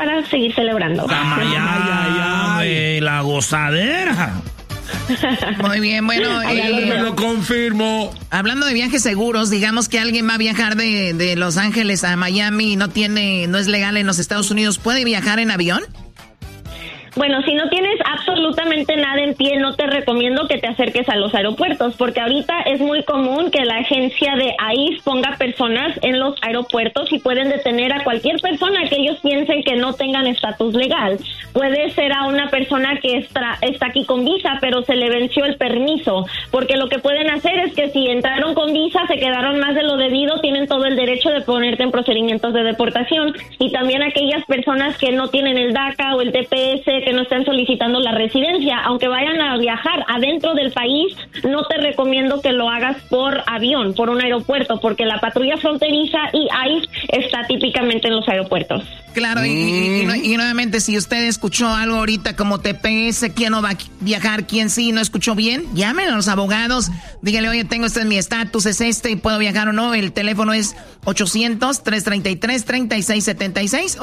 para seguir celebrando. La gozadera. Muy bien, bueno. Me lo confirmo. Hablando de viajes seguros, digamos que alguien va a viajar de Los Ángeles a Miami y no es legal en los Estados Unidos, ¿puede viajar en avión? Bueno, si no tienes absolutamente nada en pie, no te recomiendo que te acerques a los aeropuertos, porque ahorita es muy común que la agencia de ICE ponga personas en los aeropuertos y pueden detener a cualquier persona que ellos piensen que no tengan estatus legal. Puede ser a una persona que está aquí con visa, pero se le venció el permiso, porque lo que pueden hacer es que si entraron con visa, se quedaron más de lo debido, tienen todo el derecho de ponerte en procedimientos de deportación. Y también aquellas personas que no tienen el DACA o el TPS, que no están solicitando la residencia, aunque vayan a viajar adentro del país, no te recomiendo que lo hagas por avión, por un aeropuerto, porque la patrulla fronteriza y ICE está típicamente en los aeropuertos. Claro, y nuevamente, si usted escuchó algo ahorita como TPS, ¿quién no va a viajar? ¿Quién sí no escuchó bien? Llamen a los abogados, dígale, oye, tengo mi estatus, es y ¿puedo viajar o no? El teléfono es 800-333-3676,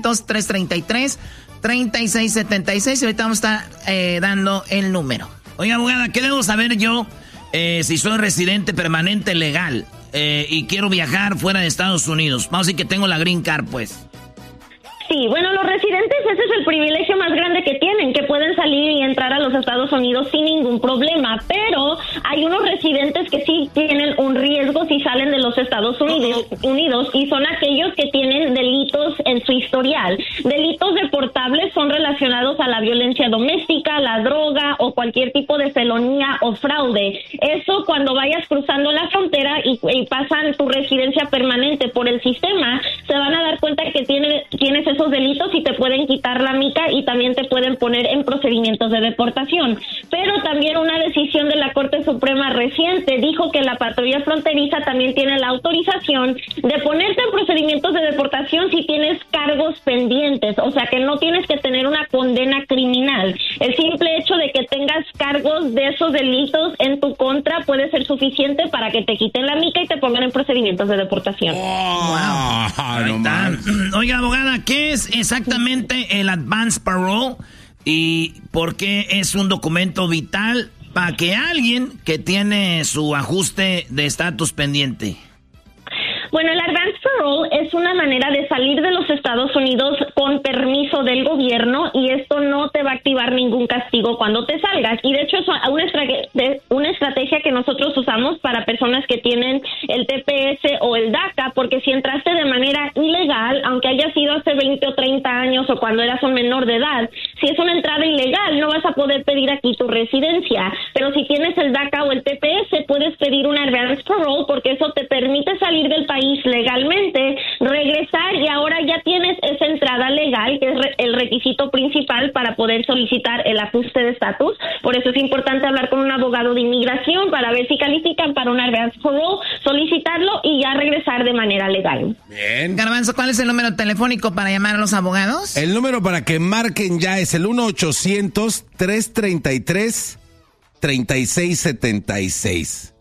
800-333-3676, y ahorita vamos a estar dando el número. Oye, abogada, ¿qué debo saber yo si soy residente permanente legal y quiero viajar fuera de Estados Unidos? Vamos a decir que tengo la green card, pues. Sí, bueno, los residentes, ese es el privilegio más grande que tienen, que pueden salir y entrar a los Estados Unidos sin ningún problema, pero hay unos residentes que sí tienen un riesgo si salen de los Estados Unidos y son aquellos que tienen delitos en su historial. Delitos deportables son relacionados a la violencia doméstica, la droga o cualquier tipo de felonía o fraude. Eso cuando vayas cruzando la frontera y pasan tu residencia permanente por el sistema, se van a dar cuenta que tienes esos delitos y te pueden quitar la mica y también te pueden poner en procedimientos de deportación. Pero también una decisión de la Corte Suprema reciente dijo que la patrulla fronteriza también tiene la autorización de ponerte en procedimientos de deportación si tienes cargos pendientes, o sea que no tienes que tener una condena criminal. El simple hecho de que tengas cargos de esos delitos en tu contra puede ser suficiente para que te quiten la mica y te pongan en procedimientos de deportación. Oiga, abogada, ¿qué es exactamente el Advance Parole y por qué es un documento vital para que alguien que tiene su ajuste de estatus pendiente? Bueno, el Advance Parole es una manera de salir de los Estados Unidos con permiso del gobierno y esto no te va a activar ningún castigo cuando te salgas. Y de hecho es una estrategia que nosotros usamos para personas que tienen el TPS o el DACA, porque si entraste de manera ilegal, aunque haya sido hace 20 o 30 años o cuando eras un menor de edad, si es una entrada ilegal no vas a poder pedir aquí tu residencia. Pero si tienes el DACA o el TPS puedes pedir un Advance Parole porque eso te permite salir del país legalmente, regresar y ahora ya tienes esa entrada legal que es el requisito principal para poder solicitar el ajuste de estatus. Por eso es importante hablar con un abogado de inmigración para ver si califican para un Advance Parole, solicitarlo y ya regresar de manera legal. Bien. Garbanzo, ¿cuál es el número telefónico para llamar a los abogados? El número para que marquen ya es el 1-800-333-3676.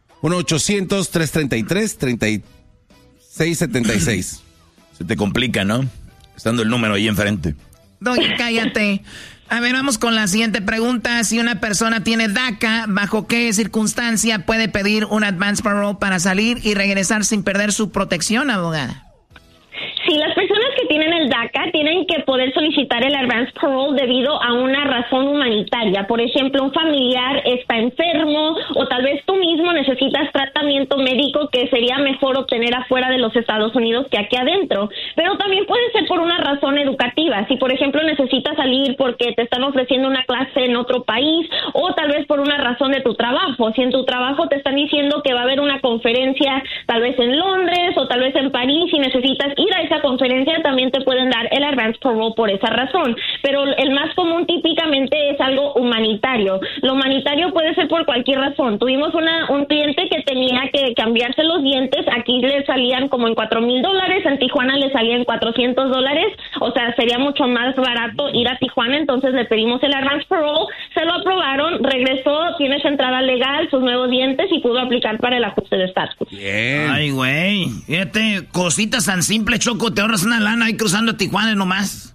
1-800-333-3676. Se te complica, ¿no? Estando el número ahí enfrente. Doña, cállate. A ver, vamos con la siguiente pregunta. Si una persona tiene DACA, ¿bajo qué circunstancia puede pedir un Advance Parole para salir y regresar sin perder su protección, abogada? Sí, las personas que tienen el DACA tienen que poder solicitar el Advance Parole debido a una razón humanitaria. Por ejemplo, un familiar está enfermo o tal vez tú mismo necesitas tratamiento médico que sería mejor obtener afuera de los Estados Unidos que aquí adentro. Pero también puede ser por una razón educativa. Si, por ejemplo, necesitas salir porque te están ofreciendo una clase en otro país o tal vez por una razón de tu trabajo. Si en tu trabajo te están diciendo que va a haber una conferencia tal vez en Londres o tal vez en París y necesitas ir a esa conferencia, también te pueden dar el Advance Parole por esa razón. Pero el más común típicamente es algo humanitario. Lo humanitario puede ser por cualquier razón. Tuvimos un cliente que tenía que cambiarse los dientes, aquí le salían como en $4,000, en Tijuana le salían $400, o sea, sería mucho más barato ir a Tijuana, entonces le pedimos el Advance Parole, se lo aprobaron, regresó, tiene su entrada legal, sus nuevos dientes y pudo aplicar para el ajuste de estatus. Bien. Ay, güey, fíjate, cositas tan simples, Choco, te ahorras una lana ahí cruzando a Tijuana nomás.